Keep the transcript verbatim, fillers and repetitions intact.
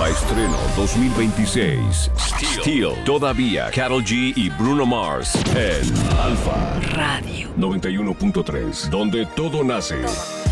Para estreno dos mil veintiséis. Steel. Todavía. Karol G y Bruno Mars en Alfa Radio noventa y uno punto tres, donde todo nace.